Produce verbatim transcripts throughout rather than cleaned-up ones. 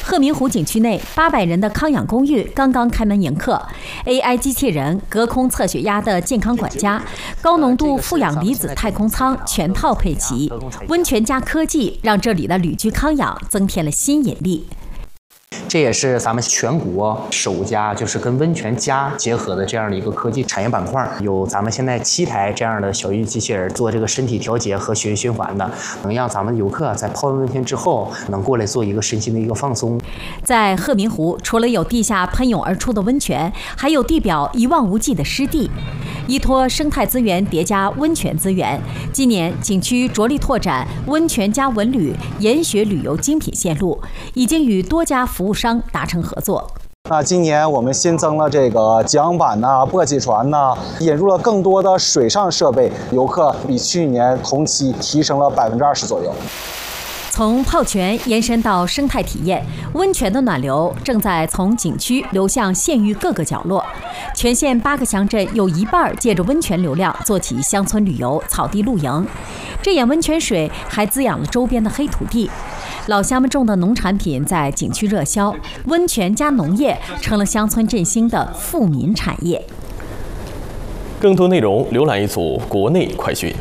鹤鸣湖景区内八百人的康养公寓刚刚开门迎客 ，A I 机器人、隔空测血压的健康管家、高浓度负氧离子太空舱全套配齐，温泉加科技让这里的旅居康养增添了新引力。 这也是咱们全国首家就是跟温泉加结合的这样的一个科技产业板块，有咱们现在七台这样的小浴机器人做这个身体调节和血液循环的，能让咱们游客在泡完温泉之后能过来做一个身心的一个放松。 在鹤鸣湖，除了有地下喷涌而出的温泉，还有地表一望无际的湿地。 依托生态资源叠加温泉资源，今年景区着力拓展温泉加文旅、研学旅游精品线路，已经与多家服务商达成合作。 那今年我们新增了这个桨板呐、簸箕船呐，引入了更多的水上设备，游客比去年同期提升了百分之二十左右。 从泡泉延伸到生态体验，温泉的暖流正在从景区流向县域各个角落。全县八个乡镇有一半借着温泉流量做起乡村旅游、草地露营。这眼温泉水还滋养了周边的黑土地，老乡们种的农产品在景区热销，温泉加农业成了乡村振兴的富民产业。 更多内容浏览一组国内快讯。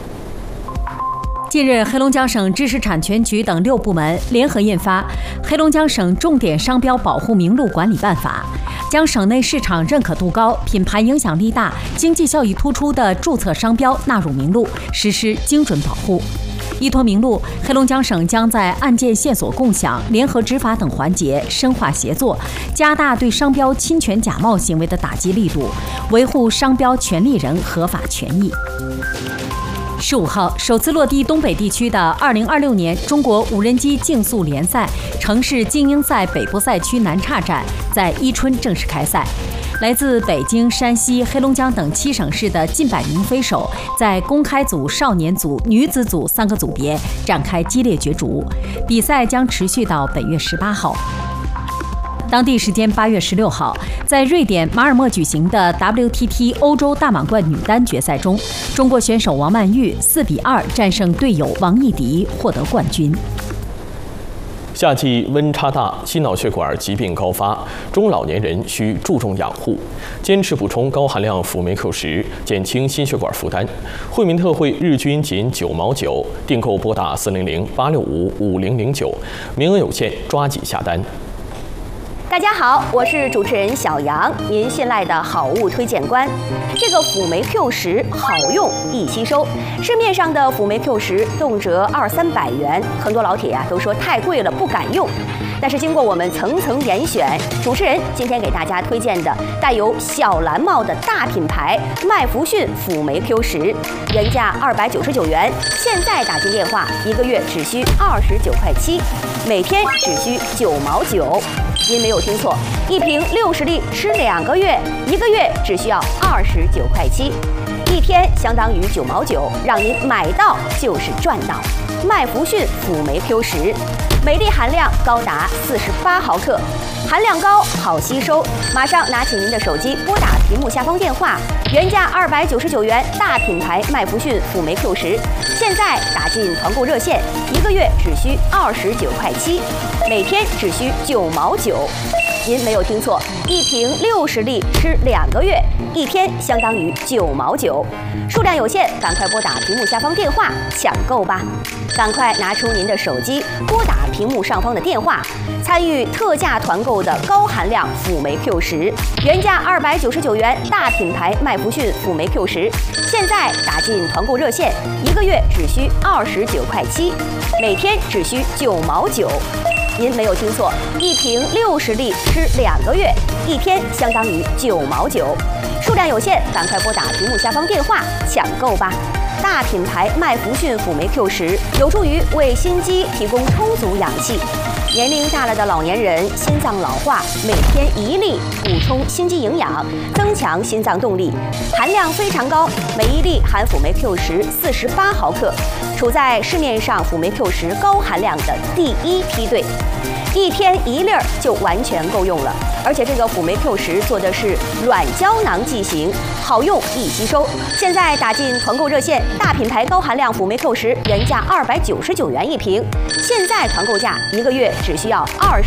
近日，黑龙江省知识产权局等六部门联合印发《黑龙江省重点商标保护名录管理办法》，将省内市场认可度高、品牌影响力大、经济效益突出的注册商标纳入名录，实施精准保护。依托名录，黑龙江省将在案件线索共享、联合执法等环节深化协作，加大对商标侵权假冒行为的打击力度，维护商标权利人合法权益。 十五号，首次落地东北地区的二零二六年中国无人机竞速联赛城市精英赛北部赛区南岔站在伊春正式开赛。来自北京、山西、黑龙江等七省市的近百名飞手，在公开组、少年组、女子组三个组别展开激烈角逐，比赛将持续到本月十八号。 当地时间八月十六号，在瑞典马尔默举行的 W T T 欧洲大满贯女单决赛中，中国选手王曼玉四比二战胜队友王艺迪，获得冠军。 夏季温差大，心脑血管疾病高发，中老年人需注重养护，坚持补充高含量辅酶 Q 十，减轻心血管负担。惠民特惠日均仅九毛九，订购拨打四零零八六五五零零九，名额有限，抓紧下单。 大家好，我是主持人小杨，您信赖的好物推荐官。这个辅酶 Q 十好用易吸收，市面上的辅酶 Q 十动辄二三百元，很多老铁啊都说太贵了不敢用。但是经过我们层层严选，主持人今天给大家推荐的带有小蓝帽的大品牌麦弗逊辅酶 Q 十，原价二百九十九元，现在打进电话一个月只需二十九块七，每天只需九毛九。 您没有听错，一瓶六十粒吃两个月，一个月只需要二十九块七，一天相当于九毛九，让您买到就是赚到。麦弗逊辅酶 Q 十，每粒含量高达四十八毫克，含量高，好吸收。马上拿起您的手机，拨打屏幕下方电话，原价二百九十九元，大品牌麦弗逊辅酶 Q 十，现在打进团购热线，一个月只需二十九块七，每天只需九毛九。 您没有听错，一瓶六十粒吃两个月，一天相当于九毛九，数量有限，赶快拨打屏幕下方电话抢购吧！赶快拿出您的手机，拨打屏幕上方的电话，参与特价团购的高含量辅酶 Q 十，原价二百九十九元，大品牌麦弗逊辅酶 Q 十，现在打进团购热线，一个月只需二十九块七，每天只需九毛九。 您没有听错，一瓶六十粒吃两个月，一天相当于九毛九，数量有限，赶快拨打屏幕下方电话抢购吧！大品牌麦弗逊辅酶 Q 十有助于为心肌提供充足氧气。年龄大了的老年人心脏老化，每天一粒补充心肌营养，增强心脏动力，含量非常高，每一粒含辅酶 Q 十四十八毫克，处在市面上辅酶 Q 十高含量的第一梯队。 一天一粒儿就完全够用了，而且这个辅酶 Q 十做的是软胶囊剂型，好用易吸收。现在打进团购热线，大品牌高含量辅酶 Q 十原价二百九十九元一瓶，现在团购价一个月只需要二